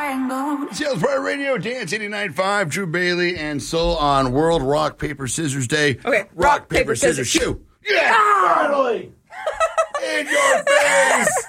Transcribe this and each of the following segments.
Sales Pride Radio, Dance 89.5, Drew Bailey and Soul on World Rock, Paper, Scissors Day. Okay, Rock, paper, scissors, shoot. Yeah, finally! In your face!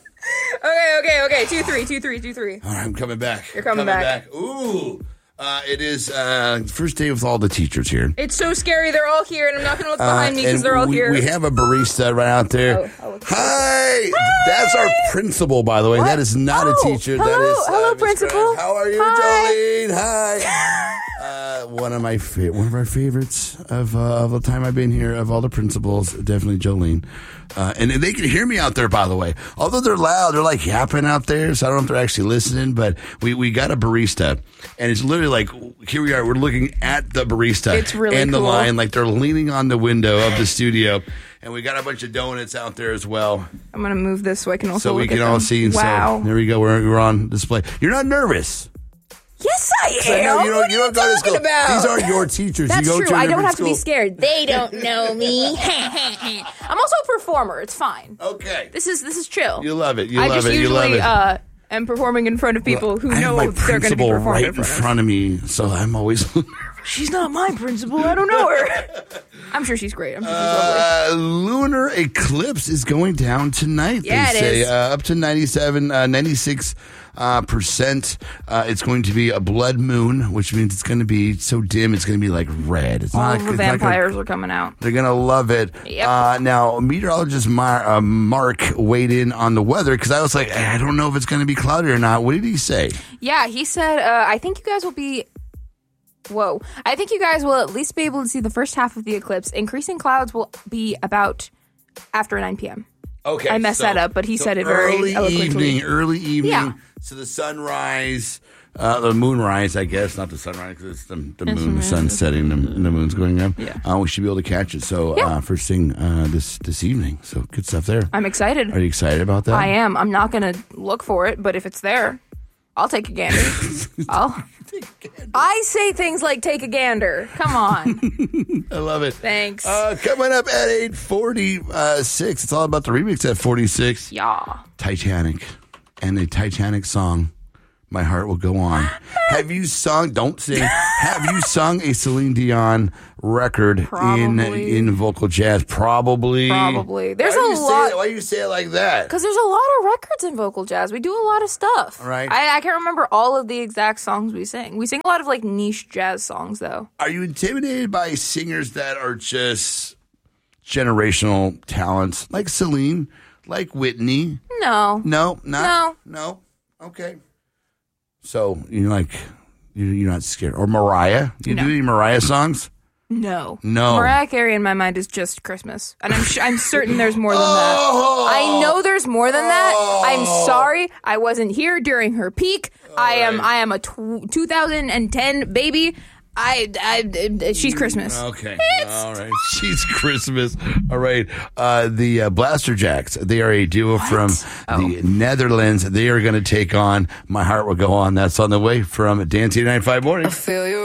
Okay. 2-3. All right, I'm coming back. You're coming back. Ooh. It is first day with all the teachers here. It's so scary. They're all here, and I'm not going to look behind me because they're all here. We have a barista right out there. Hi! That's our principal, by the way. What? That is not a teacher. Hello. That is Hello, Miss principal. Grant. How are you, Hi. Jolene? Hi. One of our favorites of the time I've been here, of all the principals, definitely Jolene. And they can hear me out there, by the way. Although they're loud, they're like yapping out there, so I don't know if they're actually listening, but we got a barista, and it's literally like, here we are, we're looking at the barista. It's really and cool. the line, like they're leaning on the window of the studio, and we got a bunch of donuts out there as well. I'm going to move this so I can also So we look can at all them. see. Wow. So there we go, we're on display. You're not nervous. Yes, I I know am. you What are don't go to school. about? These are your teachers. That's you go true. to a I don't different have to be school. scared. They don't know me. I'm also a performer. It's fine. Okay. This is chill. You love it. I just usually am performing in front of people who I have know my they're going to be principal performing right in in front of. front of me, so I'm always She's not my principal. I don't know her. I'm sure she's great. I'm sure she's lovely. Lunar eclipse is going down tonight. Yeah, they it say is. up to 96%. It's going to be a blood moon, which means it's going to be so dim it's going to be like red. It's All not. the it's not gonna- vampires are coming out. They're going to love it. Yep. Now, meteorologist Mark weighed in on the weather because I was like, I don't know if it's going to be cloudy or not. What did he say? Yeah, he said, I think you guys will be... Whoa. I think you guys will at least be able to see the first half of the eclipse. Increasing clouds will be about after 9 p.m. Okay. I messed that up, but he said it very eloquently. Early evening. Yeah. So the sunrise, the moonrise, I guess, not the sunrise, because it's the moon, the sun's setting, and the moon's going up. Yeah. We should be able to catch it. So first thing this evening. So good stuff there. I'm excited. Are you excited about that? I am. I'm not going to look for it, but if it's there, I'll take a gander. I say things like take a gander. Come on. I love it. Thanks. Coming up at 8:46, it's all about the remix at 46. Yeah. Titanic and a Titanic song, My Heart Will Go On. Have you sung, don't sing, have you sung a Celine Dion record Probably. in vocal jazz? Probably. There's Why a lot. Why do you say it like that? Because there's a lot of records in vocal jazz. We do a lot of stuff. Right. I can't remember all of the exact songs we sing. We sing a lot of like niche jazz songs, though. Are you intimidated by singers that are just generational talents, like Celine, like Whitney? No. No, not. No. No. Okay. So you're not scared, or Mariah? You do any Mariah songs? No. No. Mariah Carey in my mind is just Christmas. And I'm certain there's more than that. I know there's more than that. I'm sorry. I wasn't here during her peak. I am a 2010 baby. She's Christmas. Okay. All right. She's Christmas. All right. The Blaster Jacks, they are a duo from the Netherlands. They are going to take on My Heart Will Go On. That's on the way from Dance 89.5 Morning.